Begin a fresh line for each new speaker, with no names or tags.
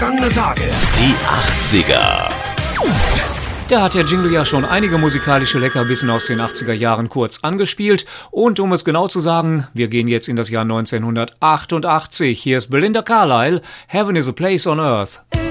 Vergangene Tage.
Die 80er.
Da hat der Jingle ja schon einige musikalische Leckerbissen aus den 80er Jahren kurz angespielt. Und um es genau zu sagen, wir gehen jetzt in das Jahr 1988. Hier ist Belinda Carlisle, Heaven is a Place on Earth.